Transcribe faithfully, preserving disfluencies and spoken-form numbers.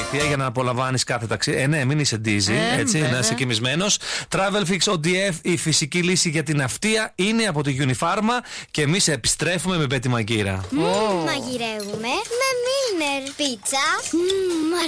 προμήθεια για να απολαμβάνεις κάθε ταξίδι. Ε, ναι, μην είσαι ντίζι, ε, έτσι, βέβαια. να είσαι κοιμισμένος. Travel Fix ο ντι εφ, η φυσική λύση για την ναυτία, είναι από τη Unifarma και εμείς επιστρέφουμε με Μπέτη Μαγκύρα. Mm, oh. Μαγειρεύουμε με Milner πίτσα. Mm,